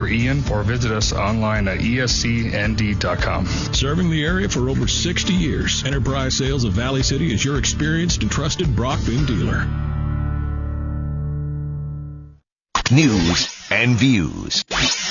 Ian, or visit us online at escnd.com. Serving the area for over 60 years, Enterprise Sales of Valley City is your experienced and trusted Brock-Bin dealer. News and views.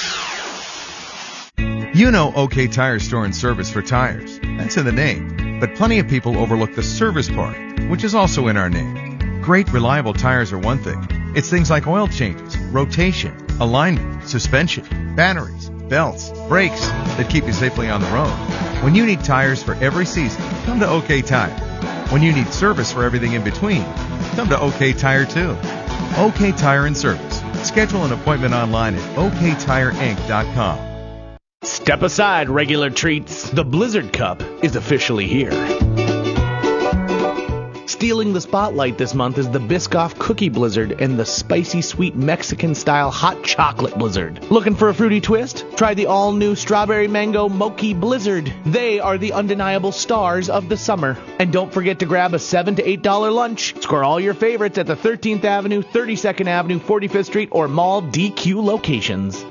You know OK Tire Store and Service for tires. That's in the name. But plenty of people overlook the service part, which is also in our name. Great, reliable tires are one thing. It's things like oil changes, rotation, alignment, suspension, batteries, belts, brakes that keep you safely on the road. When you need tires for every season, come to OK Tire. When you need service for everything in between, come to OK Tire too. OK Tire and Service. Schedule an appointment online at oktireinc.com. Step aside, regular treats. The Blizzard Cup is officially here. Stealing the spotlight this month is the Biscoff Cookie Blizzard and the Spicy Sweet Mexican-style Hot Chocolate Blizzard. Looking for a fruity twist? Try the all-new Strawberry Mango Mochi Blizzard. They are the undeniable stars of the summer. And don't forget to grab a $7 to $8 lunch. Score all your favorites at the 13th Avenue, 32nd Avenue, 45th Street, or Mall DQ locations.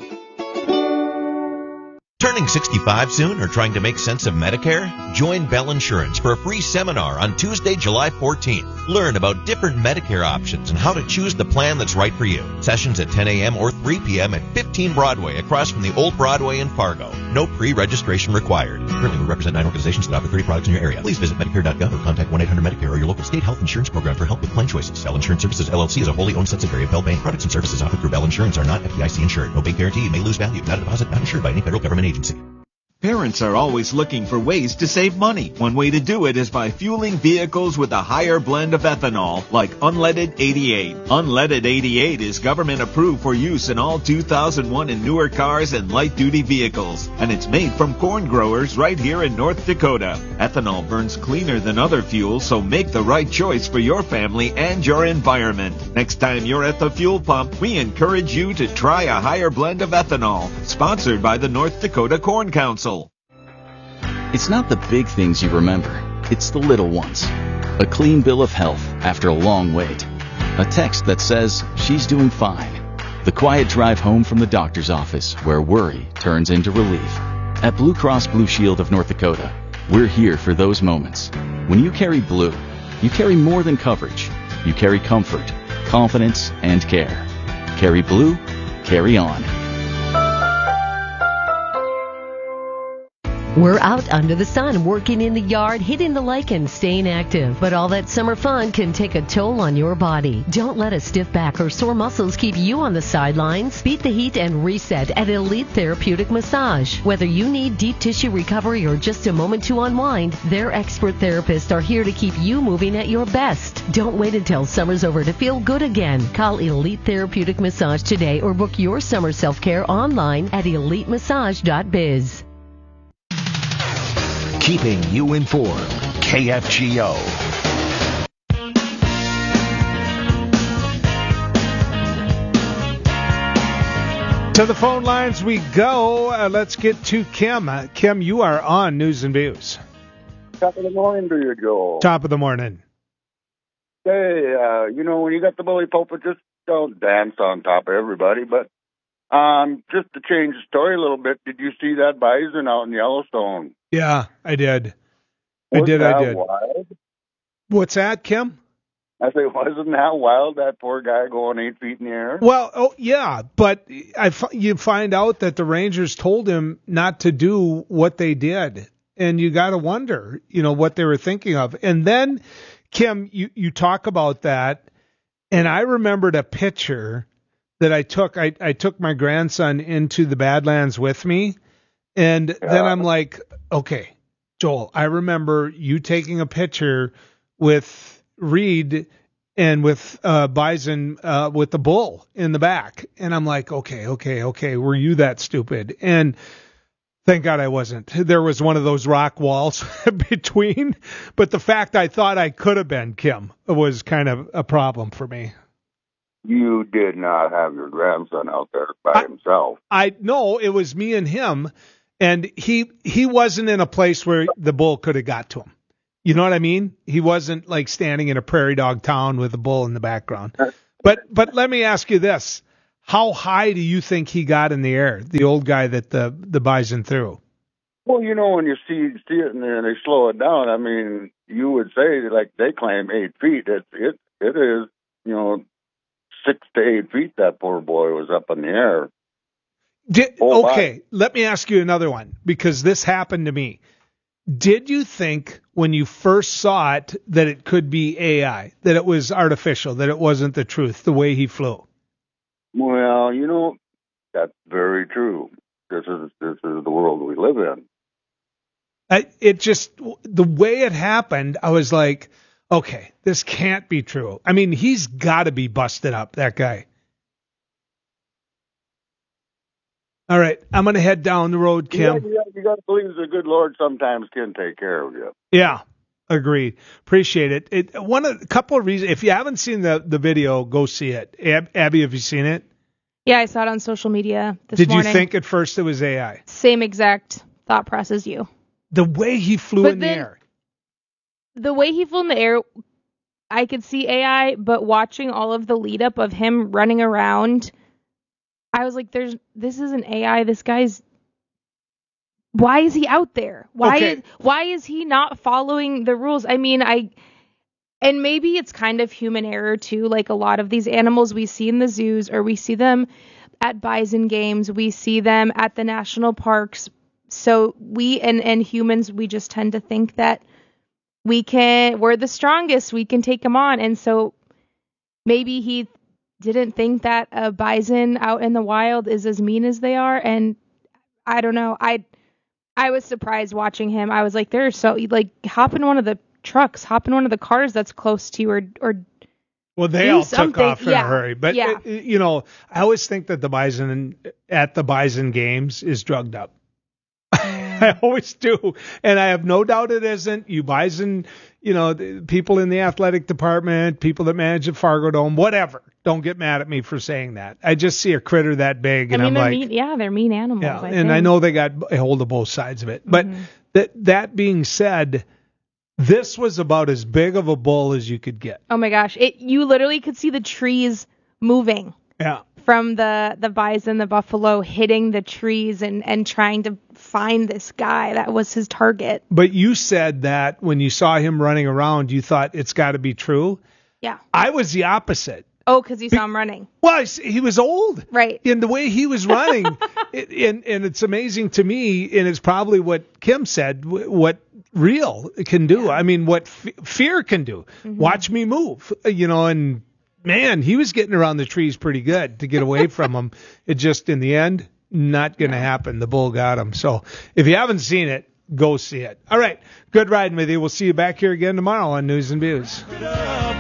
Turning 65 soon or trying to make sense of Medicare? Join Bell Insurance for a free seminar on Tuesday, July 14th. Learn about different Medicare options and how to choose the plan that's right for you. Sessions at 10 a.m. or 3 p.m. at 15 Broadway, across from the Old Broadway in Fargo. No pre-registration required. Currently, we represent 9 organizations that offer 30 products in your area. Please visit Medicare.gov or contact 1-800-MEDICARE or your local state health insurance program for help with plan choices. Bell Insurance Services, LLC is a wholly owned subsidiary of Bell Bank. Products and services offered through Bell Insurance are not FDIC insured. No bank guarantee. You may lose value. Not a deposit. Not insured by any federal government agency. Parents are always looking for ways to save money. One way to do it is by fueling vehicles with a higher blend of ethanol, like Unleaded 88. Unleaded 88 is government approved for use in all 2001 and newer cars and light-duty vehicles, and it's made from corn growers right here in North Dakota. Ethanol burns cleaner than other fuels, so make the right choice for your family and your environment. Next time you're at the fuel pump, we encourage you to try a higher blend of ethanol. Sponsored by the North Dakota Corn Council. It's not the big things you remember. It's the little ones. A clean bill of health after a long wait. A text that says she's doing fine. The quiet drive home from the doctor's office where worry turns into relief. At Blue Cross Blue Shield of North Dakota, we're here for those moments. When you carry blue, you carry more than coverage. You carry comfort, confidence, and care. Carry blue, carry on. We're out under the sun, working in the yard, hitting the lichens, staying active. But all that summer fun can take a toll on your body. Don't let a stiff back or sore muscles keep you on the sidelines. Beat the heat and reset at Elite Therapeutic Massage. Whether you need deep tissue recovery or just a moment to unwind, their expert therapists are here to keep you moving at your best. Don't wait until summer's over to feel good again. Call Elite Therapeutic Massage today or book your summer self-care online at elitemassage.biz. Keeping you informed. KFGO. To the phone lines we go. Let's get to Kim. Kim, you are on News and Views. Top of the morning to you, Joel. Top of the morning. Hey, when you got the bully pulpit, just don't dance on top of everybody. But just to change the story a little bit, did you see that bison out in Yellowstone? Yeah, I did. I did. Wild? What's that, Kim? I say, wasn't that wild, that poor guy going 8 feet in the air? Well, yeah, but you find out that the Rangers told him not to do what they did, and you got to wonder, what they were thinking of. And then, Kim, you talk about that, and I remembered a picture that I took. I took my grandson into the Badlands with me, and then I'm like, okay, Joel, I remember you taking a picture with Reed and with Bison with the bull in the back. And I'm like, okay, were you that stupid? And thank God I wasn't. There was one of those rock walls between. But the fact I thought I could have been, Kim, was kind of a problem for me. You did not have your grandson out there by himself. No, it was me and him. And he wasn't in a place where the bull could have got to him. You know what I mean? He wasn't like standing in a prairie dog town with a bull in the background. But let me ask you this. How high do you think he got in the air, the old guy that the bison threw? Well, when you see it and then they slow it down, I mean, you would say, like they claim 8 feet. It is, 6 to 8 feet that poor boy was up in the air. Okay, let me ask you another one, because this happened to me. Did you think when you first saw it that it could be AI, that it was artificial, that it wasn't the truth, the way he flew? Well, that's very true. This is the world we live in. The way it happened, I was like, okay, this can't be true. I mean, he's got to be busted up, that guy. All right, I'm going to head down the road, Kim. You got to believe the good Lord sometimes can take care of you. Yeah, agreed. Appreciate it. A couple of reasons. If you haven't seen the video, go see it. Abby, have you seen it? Yeah, I saw it on social media this morning. Did you think at first it was AI? Same exact thought process as you. The way he flew in the air. The way he flew in the air, I could see AI, but watching all of the lead up of him running around, I was like, this isn't AI. This guy's, why is he out there? Why is he not following the rules? I mean, and maybe it's kind of human error too. Like a lot of these animals we see in the zoos, or we see them at bison games, we see them at the national parks. So we and humans, we just tend to think that we're the strongest, we can take them on. And so maybe he didn't think that a bison out in the wild is as mean as they are. And I don't know. I was surprised watching him. I was like, hop in one of the trucks, hop in one of the cars that's close to you, or well, they all took off in a hurry. But, I always think that the bison at the bison games is drugged up. I always do. And I have no doubt it isn't. You bison, people in the athletic department, people that manage the Fargo Dome, whatever. Don't get mad at me for saying that. I just see a critter that big, and I'm like... they're mean animals. Yeah, and I know they got a hold of both sides of it. But that being said, this was about as big of a bull as you could get. Oh my gosh. You literally could see the trees moving. Yeah. From the bison, the buffalo hitting the trees and trying to find this guy. That was his target. But you said that when you saw him running around, you thought it's got to be true. Yeah. I was the opposite. Oh, because you saw him running. Well, he was old. Right. And the way he was running, and it's amazing to me, and it's probably what Kim said, what real can do. Yeah. I mean, what fear can do. Mm-hmm. Watch me move, and... Man, he was getting around the trees pretty good to get away from them. It just, in the end, not going to happen. The bull got him. So if you haven't seen it, go see it. All right. Good riding with you. We'll see you back here again tomorrow on News and Views.